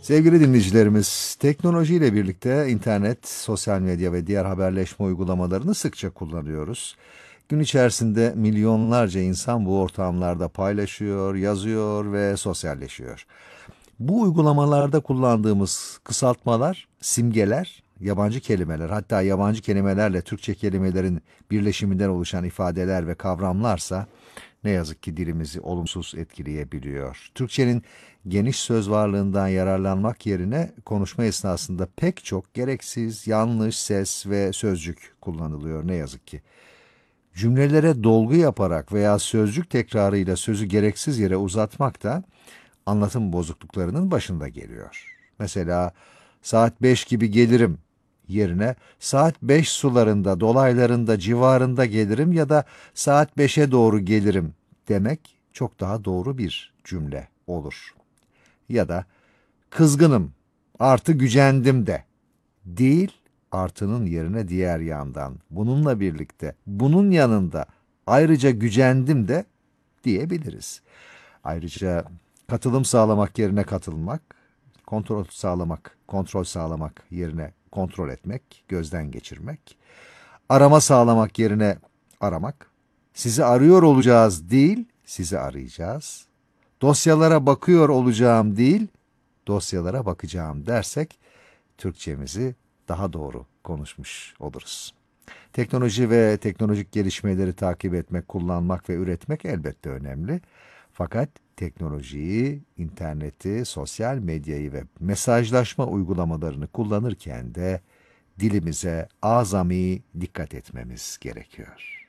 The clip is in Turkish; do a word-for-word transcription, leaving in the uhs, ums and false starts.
Sevgili dinleyicilerimiz, teknolojiyle birlikte internet, sosyal medya ve diğer haberleşme uygulamalarını sıkça kullanıyoruz. Gün içerisinde milyonlarca insan bu ortamlarda paylaşıyor, yazıyor ve sosyalleşiyor. Bu uygulamalarda kullandığımız kısaltmalar, simgeler, yabancı kelimeler, hatta yabancı kelimelerle Türkçe kelimelerin birleşiminden oluşan ifadeler ve kavramlarsa ne yazık ki dilimizi olumsuz etkileyebiliyor. Türkçenin geniş söz varlığından yararlanmak yerine konuşma esnasında pek çok gereksiz, yanlış ses ve sözcük kullanılıyor ne yazık ki. Cümlelere dolgu yaparak veya sözcük tekrarıyla sözü gereksiz yere uzatmak da anlatım bozukluklarının başında geliyor. Mesela saat beş gibi gelirim yerine saat beş sularında, dolaylarında, civarında gelirim ya da saat beşe doğru gelirim demek çok daha doğru bir cümle olur. Ya da kızgınım, artı gücendim de değil, artının yerine diğer yandan, bununla birlikte, bunun yanında ayrıca gücendim de diyebiliriz. Ayrıca katılım sağlamak yerine katılmak, kontrol sağlamak, kontrol sağlamak yerine kontrol etmek, gözden geçirmek, arama sağlamak yerine aramak, sizi arıyor olacağız değil, sizi arayacağız, dosyalara bakıyor olacağım değil, dosyalara bakacağım dersek, Türkçemizi daha doğru konuşmuş oluruz. Teknoloji ve teknolojik gelişmeleri takip etmek, kullanmak ve üretmek elbette önemli. Fakat teknolojiyi, interneti, sosyal medyayı ve mesajlaşma uygulamalarını kullanırken de dilimize azami dikkat etmemiz gerekiyor.